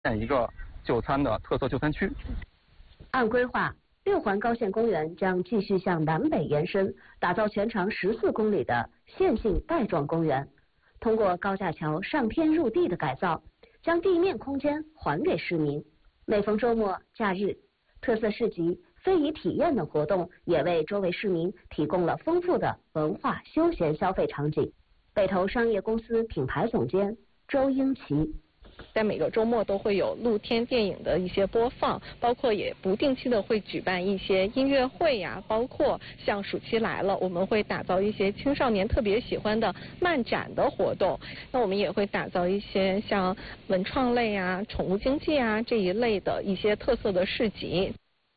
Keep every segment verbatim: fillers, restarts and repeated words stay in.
建一个就餐的特色就餐区。 按规划，六环高线公园将继续向南北延伸，打造全长十四公里的线性带状公园。通过高架桥上天入地的改造，将地面空间还给市民。每逢周末、假日，特色市集、非遗体验等活动也为周围市民提供了丰富的文化休闲消费场景。北投商业公司品牌总监周英奇。 在每个周末都会有露天电影的一些播放，包括也不定期的会举办一些音乐会呀，包括像暑期来了，我们会打造一些青少年特别喜欢的漫展的活动。那我们也会打造一些像文创类啊、宠物经济啊这一类的一些特色的市集。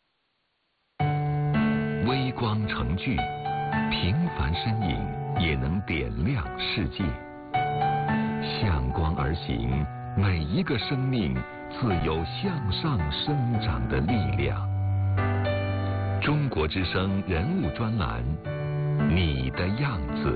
微光成炬，平凡身影也能点亮世界。向光而行，每一个生命自有向上生长的力量。中国之声人物专栏，你的样子。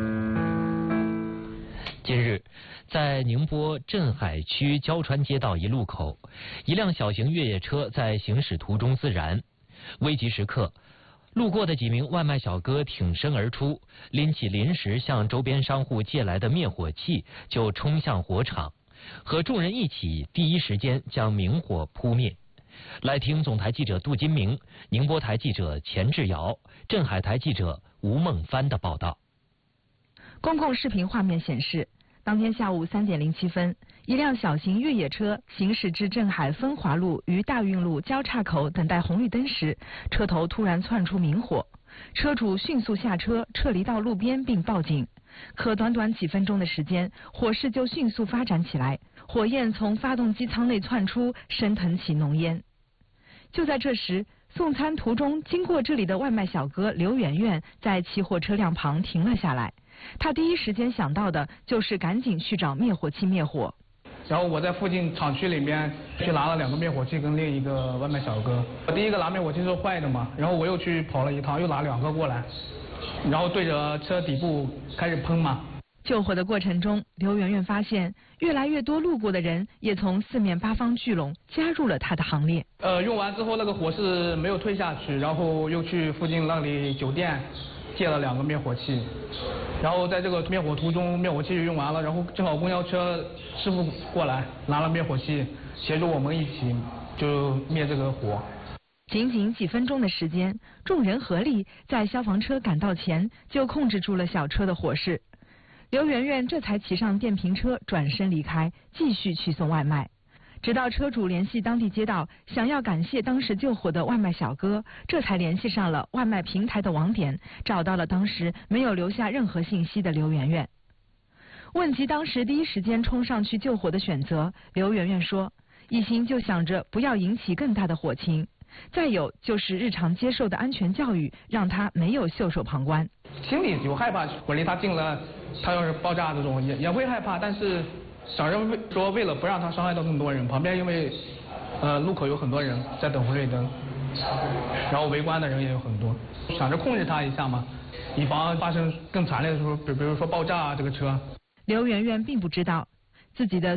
近日，在宁波镇海区胶川街道一路口，一辆小型越野车在行驶途中自燃，危急时刻，路过的几名外卖小哥挺身而出，拎起临时向周边商户借来的灭火器，就冲向火场，和众人一起第一时间将明火扑灭。来听总台记者杜金明、宁波台记者钱志尧、镇海台记者吴梦帆的报道。 公共视频画面显示，当天下午三点零七分，一辆小型越野车行驶至镇海分华路与大运路交叉口等待红绿灯时，车头突然窜出明火，车主迅速下车撤离到路边并报警。可短短几分钟的时间，火势就迅速发展起来，火焰从发动机舱内窜出，升腾起浓烟。就在这时，送餐途中经过这里的外卖小哥刘媛媛在起火车辆旁停了下来。他第一时间想到的就是赶紧去找灭火器灭火。 然后我在附近厂区里面去拿了两个灭火器跟另一个外卖小哥。我第一个拿灭火器是坏的嘛，然后我又去跑了一趟，又拿两个过来，然后对着车底部开始喷嘛。 救火的过程中，刘媛媛发现越来越多路过的人也从四面八方聚拢，加入了她的行列。 呃，用完之后那个火势没有退下去，然后又去附近那里酒店借了两个灭火器，然后在这个灭火途中，灭火器用完了，然后正好公交车师傅过来拿了灭火器，协助我们一起就灭这个火。 仅仅几分钟的时间，众人合力在消防车赶到前就控制住了小车的火势。刘媛媛这才骑上电瓶车转身离开，继续去送外卖。直到车主联系当地街道，想要感谢当时救火的外卖小哥，这才联系上了外卖平台的网点，找到了当时没有留下任何信息的刘媛媛。问及当时第一时间冲上去救火的选择，刘媛媛说，一心就想着不要引起更大的火情，再有就是日常接受的安全教育让她没有袖手旁观。 心里有害怕，我离他近了，他要是爆炸这种也也会害怕，但是想着为说为了不让他伤害到更多人，旁边因为呃路口有很多人在等红绿灯，然后围观的人也有很多，想着控制他一下嘛，以防发生更惨烈的时候，比比如说爆炸啊这个车。 刘媛媛并不知道自己的